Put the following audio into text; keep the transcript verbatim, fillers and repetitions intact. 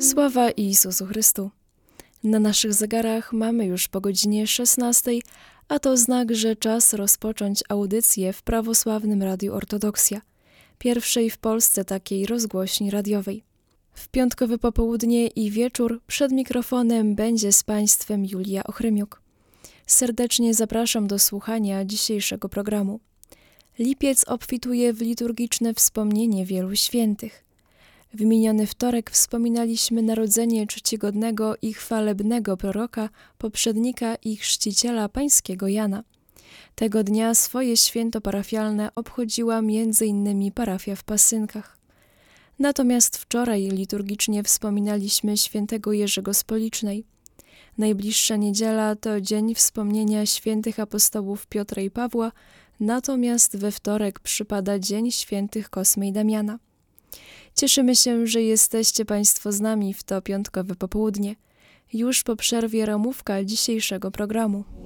Sława Jezusu Chrystu. Na naszych zegarach mamy już po godzinie szesnastej, a to znak, że czas rozpocząć audycję w prawosławnym Radiu Ortodoksja, pierwszej w Polsce takiej rozgłośni radiowej. W piątkowe popołudnie i wieczór przed mikrofonem będzie z Państwem Julia Ochrymiuk. Serdecznie zapraszam do słuchania dzisiejszego programu. Lipiec obfituje w liturgiczne wspomnienie wielu świętych. W miniony wtorek wspominaliśmy narodzenie czcigodnego i chwalebnego proroka, poprzednika i chrzciciela pańskiego Jana. Tego dnia swoje święto parafialne obchodziła między innymi parafia w Pasynkach. Natomiast wczoraj liturgicznie wspominaliśmy świętego Jerzego z Policznej. Najbliższa niedziela to dzień wspomnienia świętych apostołów Piotra i Pawła, natomiast we wtorek przypada dzień świętych Kosmy i Damiana. Cieszymy się, że jesteście Państwo z nami w to piątkowe popołudnie. Już po przerwie ramówka dzisiejszego programu.